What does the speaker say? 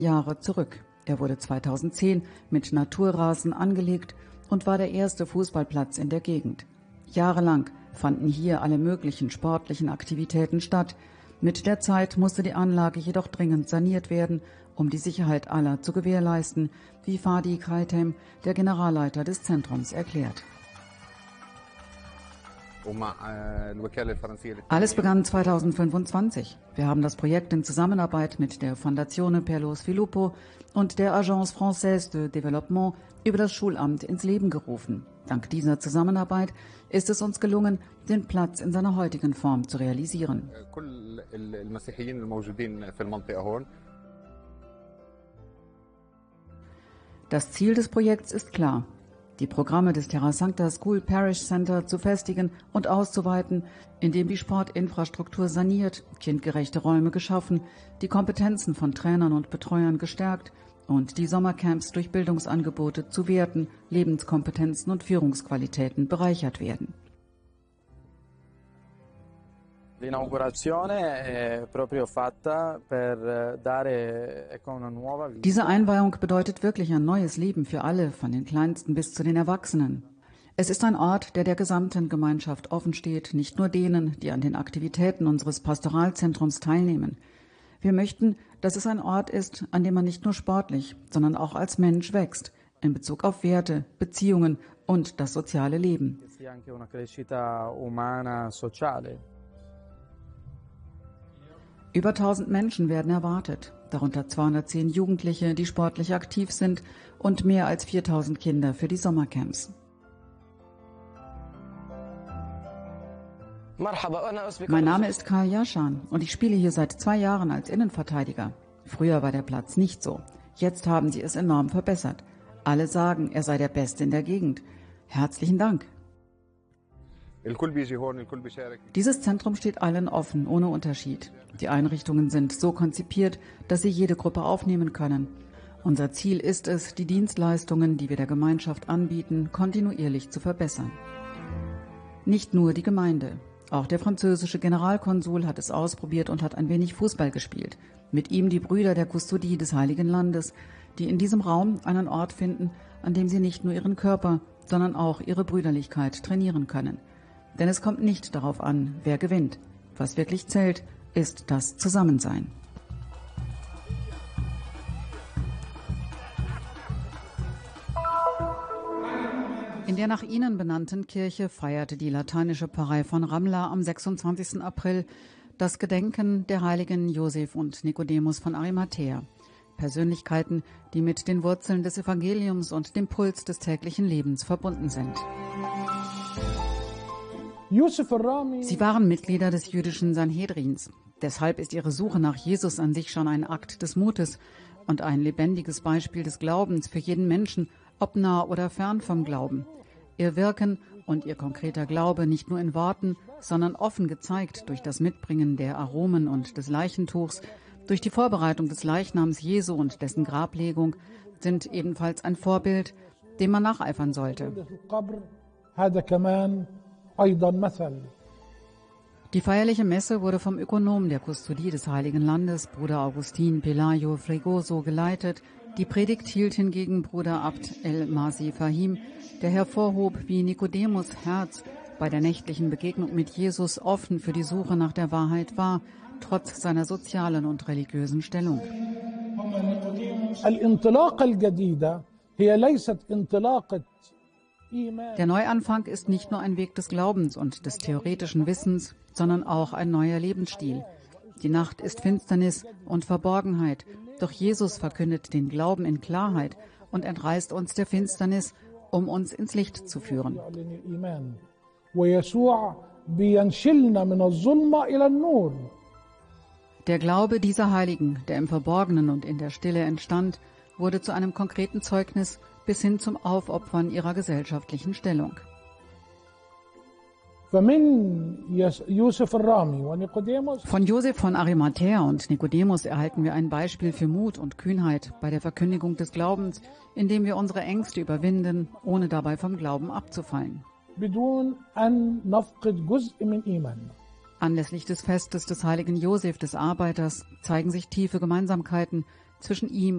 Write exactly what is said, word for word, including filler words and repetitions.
Jahre zurück. Er wurde zweitausendzehn mit Naturrasen angelegt und war der erste Fußballplatz in der Gegend. Jahrelang fanden hier alle möglichen sportlichen Aktivitäten statt. Mit der Zeit musste die Anlage jedoch dringend saniert werden, um die Sicherheit aller zu gewährleisten, wie Fadi Kaitem, der Generalleiter des Zentrums, erklärt. Alles begann zweitausendfünfundzwanzig. Wir haben das Projekt in Zusammenarbeit mit der Fondazione per lo Sviluppo und der Agence Française de Développement über das Schulamt ins Leben gerufen. Dank dieser Zusammenarbeit ist es uns gelungen, den Platz in seiner heutigen Form zu realisieren. Das Ziel des Projekts ist klar: die Programme des Terra Sancta School Parish Center zu festigen und auszuweiten, indem die Sportinfrastruktur saniert, kindgerechte Räume geschaffen, die Kompetenzen von Trainern und Betreuern gestärkt und die Sommercamps durch Bildungsangebote zu Werten, Lebenskompetenzen und Führungsqualitäten bereichert werden. Diese Einweihung bedeutet wirklich ein neues Leben für alle, von den Kleinsten bis zu den Erwachsenen. Es ist ein Ort, der der gesamten Gemeinschaft offen steht, nicht nur denen, die an den Aktivitäten unseres Pastoralzentrums teilnehmen. Wir möchten, dass es ein Ort ist, an dem man nicht nur sportlich, sondern auch als Mensch wächst, in Bezug auf Werte, Beziehungen und das soziale Leben. Über tausend Menschen werden erwartet, darunter zweihundertzehn Jugendliche, die sportlich aktiv sind, und mehr als viertausend Kinder für die Sommercamps. Mein Name ist Karl Jaschan und ich spiele hier seit zwei Jahren als Innenverteidiger. Früher war der Platz nicht so. Jetzt haben sie es enorm verbessert. Alle sagen, er sei der Beste in der Gegend. Herzlichen Dank. Dieses Zentrum steht allen offen, ohne Unterschied. Die Einrichtungen sind so konzipiert, dass sie jede Gruppe aufnehmen können. Unser Ziel ist es, die Dienstleistungen, die wir der Gemeinschaft anbieten, kontinuierlich zu verbessern. Nicht nur die Gemeinde. Auch der französische Generalkonsul hat es ausprobiert und hat ein wenig Fußball gespielt. Mit ihm die Brüder der Kustodie des Heiligen Landes, die in diesem Raum einen Ort finden, an dem sie nicht nur ihren Körper, sondern auch ihre Brüderlichkeit trainieren können. Denn es kommt nicht darauf an, wer gewinnt. Was wirklich zählt, ist das Zusammensein. In der nach ihnen benannten Kirche feierte die lateinische Pfarrei von Ramla am sechsundzwanzigsten April das Gedenken der Heiligen Josef und Nikodemus von Arimathäa. Persönlichkeiten, die mit den Wurzeln des Evangeliums und dem Puls des täglichen Lebens verbunden sind. Sie waren Mitglieder des jüdischen Sanhedrins. Deshalb ist ihre Suche nach Jesus an sich schon ein Akt des Mutes und ein lebendiges Beispiel des Glaubens für jeden Menschen, ob nah oder fern vom Glauben. Ihr Wirken und ihr konkreter Glaube nicht nur in Worten, sondern offen gezeigt durch das Mitbringen der Aromen und des Leichentuchs, durch die Vorbereitung des Leichnams Jesu und dessen Grablegung, sind ebenfalls ein Vorbild, dem man nacheifern sollte. Die feierliche Messe wurde vom Ökonom der Kustodie des Heiligen Landes, Bruder Augustin Pelayo Fregoso, geleitet. Die Predigt hielt hingegen Bruder Abd el-Masi Fahim, der hervorhob, wie Nikodemus Herz bei der nächtlichen Begegnung mit Jesus offen für die Suche nach der Wahrheit war, trotz seiner sozialen und religiösen Stellung. Der Neuanfang ist nicht nur ein Weg des Glaubens und des theoretischen Wissens, sondern auch ein neuer Lebensstil. Die Nacht ist Finsternis und Verborgenheit, doch Jesus verkündet den Glauben in Klarheit und entreißt uns der Finsternis, um uns ins Licht zu führen. Der Glaube dieser Heiligen, der im Verborgenen und in der Stille entstand, wurde zu einem konkreten Zeugnis bis hin zum Aufopfern ihrer gesellschaftlichen Stellung. Von Josef von Arimathäa und Nikodemus erhalten wir ein Beispiel für Mut und Kühnheit bei der Verkündigung des Glaubens, indem wir unsere Ängste überwinden, ohne dabei vom Glauben abzufallen. Anlässlich des Festes des heiligen Josef des Arbeiters zeigen sich tiefe Gemeinsamkeiten zwischen ihm